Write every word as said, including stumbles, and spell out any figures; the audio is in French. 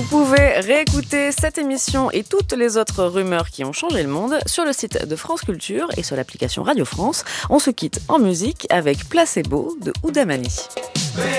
pouvez réécouter cette émission et toutes les autres rumeurs qui ont changé le monde sur le site de France Culture et sur l'application Radio France. On se quitte en musique avec Placebo de Oudamani.